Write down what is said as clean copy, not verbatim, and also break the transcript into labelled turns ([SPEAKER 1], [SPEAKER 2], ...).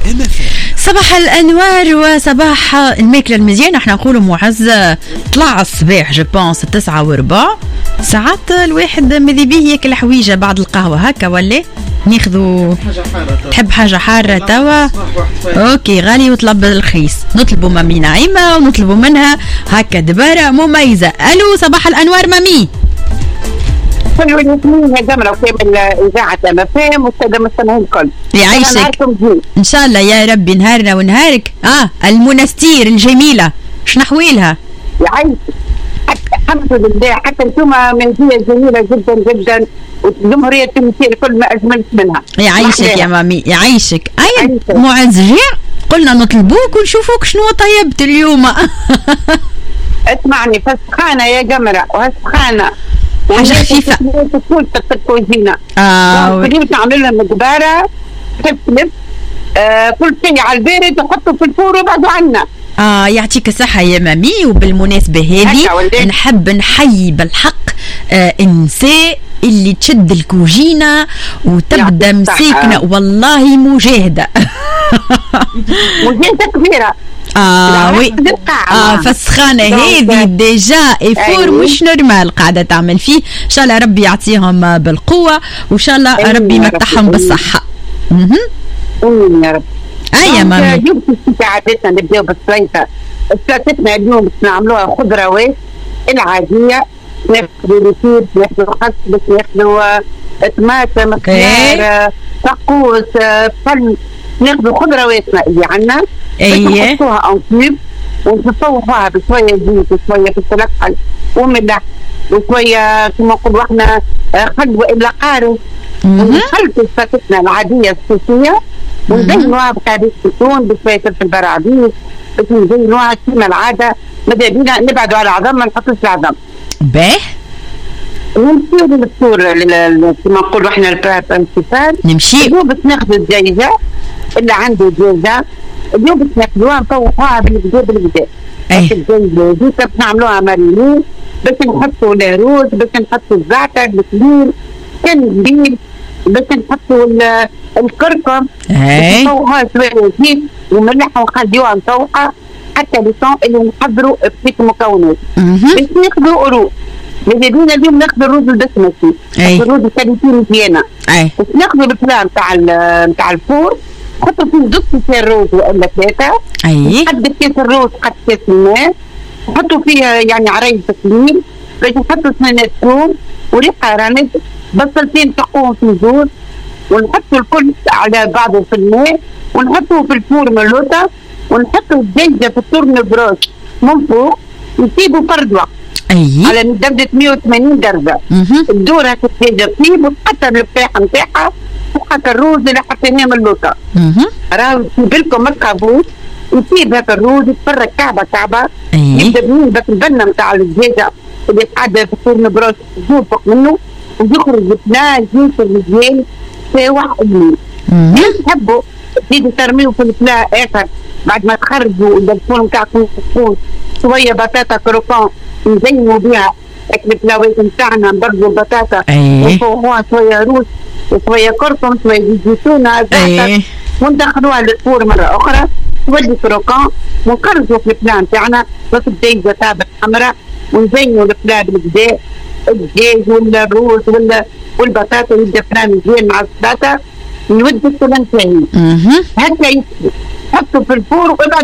[SPEAKER 1] صباح الانوار وصباح الماكله المزيانه. احنا نقولوا معز طلع الصباح جو بونس 9:04 ساعات الواحد ماذا بيه ياكل حويجه بعد القهوه هكا ولا ناخذوا تحب حاجه حاره توا. اوكي غالي وطلب الرخيص. نطلبوا مامي نعيمه ونطلبوا منها هكا دباره مميزه. الو صباح الانوار مامي.
[SPEAKER 2] حلو الاثنين يا جمرة وكامل إذاعة MFM والسادة المستمعين الكل.
[SPEAKER 1] يعيشك إن شاء الله يا ربي نهارنا ونهارك. المنستير الجميلة شنو حويلها؟
[SPEAKER 2] يعيشك الحمد لله. حتى انتم منزية جميلة جدا جدا وجمهورية تونسية الكل ما أجملت منها.
[SPEAKER 1] يعيشك يا مامي يعيشك. معز جاء قلنا نطلبوك ونشوفوك شنو طيبت اليوم.
[SPEAKER 2] اسمعني فسخانة يا جمرة وهسخانة
[SPEAKER 1] حاجة خفيفة
[SPEAKER 2] تكون في الكوزينة. تعمل لها مقبارة تفلف كل شيء على البارد تحطه في الفور وبعدوا عنا.
[SPEAKER 1] يعطيك الصحة يا مامي. وبالمناسبة هذه نحب نحيي بالحق النساء اللي تشد الكوجينة وتبدا مساكنة والله مجاهدة.
[SPEAKER 2] مجاهدة كبيرة.
[SPEAKER 1] وي فسخانه هذه ديجا ايفور مش نورمال قاعده تعمل فيه. ان شاء الله ربي يعطيهم بالقوه وان شاء الله ربي يمتعهم بالصحه.
[SPEAKER 2] يا رب.
[SPEAKER 1] يا مامي
[SPEAKER 2] اليوم في عادتنا نبداو بالسلطه. سلطتنا اليوم باش نعملوها خضروات العاديه. ناخذوا ليتير ناخذوا خس باش ناخذوا طماطم خيار فقوس فل. ناخذوا خضرواتنا اللي عندنا نحطوها اون كيوب ونصوصوها بشويه زيت وشويه فلفل احمر وملح وشويه كما نقولوا احنا خل والا قارص. ونخلطوا سلطتنا العاديه السوسيه ونزينوها بقريش زيتون بشويه فلفل برعبيس باش نزينوها كما العاده. ماذا بينا نبعدوا على العظم ما نحطوش العظم.
[SPEAKER 1] باهي
[SPEAKER 2] نمشيو للفطور كما نقولوا احنا البلات برانسيبال.
[SPEAKER 1] نمشيو
[SPEAKER 2] باش ناخذوا الدجاجه اللي عنده دجاجه اليوم باش ناكلوها نطوحوها بالكدا. الدجاجه دي باش نعملوها ماريني باش نحطوا الروز باش نحطوا الزعتر الكليل كنزبيل باش نحطوا الكركم. نطوحوها شويه زيت وملح ونخليوها مطوحه حتى لسان اللي نحضروا بقيت المكونات. باش ناخذوا قروب. ماذا بينا اليوم ناخذ الرز البسمتي. الرز الكاليتي مزيانه. باش ناخذوا البلان نتاع الفور نحطوا فيه زوج كيس الروز ولا 3. قد كيس الروز قد كيس الماء. نحطوا فيه يعني عريض تسليم باش نحطوا سنانات ثوم وريحه رند بصلتين تقوهم في زوز ونحطوا الكل على بعضه في الماء ونحطوه في الفور ملوطه ونحطوا الدجاجه في الفرن بروش من فوق نسيبوا فرد وقت على درجه 180 درجه. الدور هكا الدجاجه طيب وتحط الرفاحه نتاعها وحط الروز اللي حطيناه من اللوطه. راهو يجيب لكم الكابوس يسيب هكا الروز يتفرج كعبه كعبه. يبدا منين باك البنه نتاع الدجاجه اللي قاعده في الفرن بروش تجوب فوق منه ويخرج بلا جيش مزيان ساوع الليل. اللي تحبوا تزيدوا ترميوا في البلا اخر بعد ما تخرجوا الفرن نتاعكم تكون شويه بطاطا كروكون نزينوا بها البلاوات نتاعنا نبردوا البطاطا ونفوقوها شويه روز وشويه كركم شويه زيتونه زعتر وندخلوها للفور مره اخرى تولي كروكون ونخرجوا في البلا نتاعنا بس الدجاجه تابت حمراء ونزينوا البلا بالكدا الدجاج ولا الروز ولا والبطاطا يبدا فران مزيان مع السلطه نودوا السلطه هكا يحطوا في الفور وبعد